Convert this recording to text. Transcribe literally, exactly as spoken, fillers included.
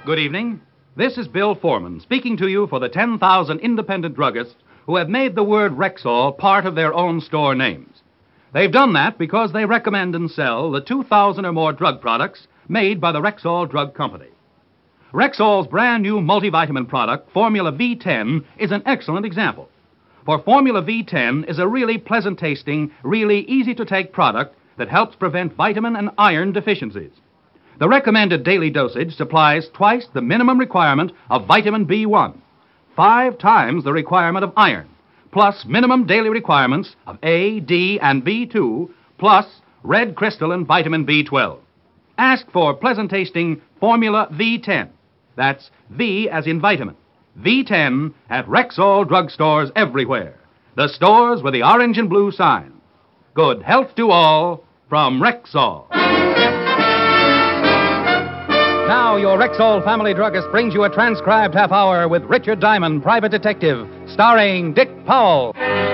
Good evening. This is Bill Foreman speaking to you for the ten thousand independent druggists who have made the word Rexall part of their own store names. They've done that because they recommend and sell the two thousand or more drug products made by the Rexall Drug Company. Rexall's brand new multivitamin product, Formula V ten, is an excellent example. For Formula V ten is a really pleasant-tasting, really easy-to-take product that helps prevent vitamin and iron deficiencies. The recommended daily dosage supplies twice the minimum requirement of vitamin B one, five times the requirement of iron, plus minimum daily requirements of A, D, and B two, plus red crystalline vitamin B twelve. Ask for pleasant-tasting Formula V ten. That's V as in vitamin. V ten at Rexall drugstores everywhere. The stores with the orange and blue sign. Good health to all from Rexall. Now your Rexall family druggist brings you a transcribed half hour with Richard Diamond, private detective, starring Dick Powell.